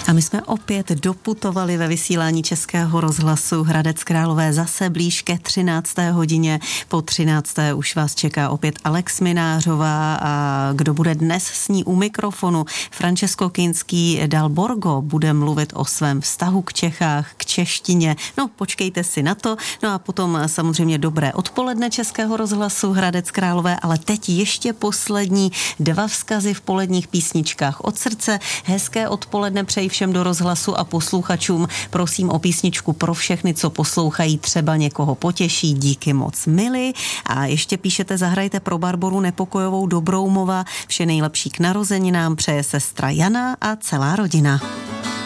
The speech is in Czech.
A my jsme opět doputovali ve vysílání Českého rozhlasu Hradec Králové zase blíž ke 13. hodině. Po 13. už vás čeká opět Alex Minářová a kdo bude dnes s ní u mikrofonu? Francesco Kinský Dal Borgo bude mluvit o svém vztahu k Čechách, k češtině. No, počkejte si na to. No a potom samozřejmě dobré odpoledne Českého rozhlasu Hradec Králové, ale teď ještě poslední 2 vzkazy v poledních písničkách od srdce. Hezké odpoledne přeji všem do rozhlasu a posluchačům. Prosím o písničku pro všechny, co poslouchají, třeba někoho potěší. Díky moc, milí. A ještě píšete, zahrajte pro Barboru Nepokojovou do Broumova. Vše nejlepší k narozeninám přeje sestra Jana a celá rodina.